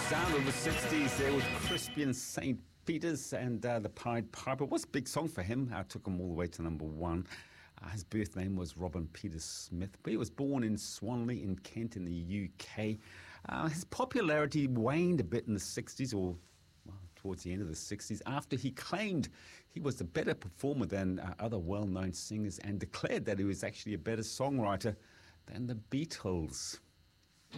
Sound of the 60s there with Crispian St. Peters and the Pied Piper. It was a big song for him. I took him all the way to number one. His birth name was Robin Peter Smith, but he was born in Swanley in Kent in the UK. His popularity waned a bit in the 60s, or towards the end of the 60s, after he claimed he was a better performer than other well-known singers and declared that he was actually a better songwriter than the Beatles.